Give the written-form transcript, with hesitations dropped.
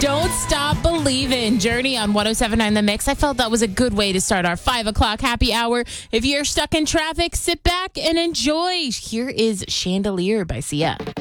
Don't Stop Believin'. Journey on 107.9 The Mix. I felt that was a good way to start our 5 o'clock happy hour. If you're stuck in traffic, sit back and enjoy. Here is Chandelier by Sia.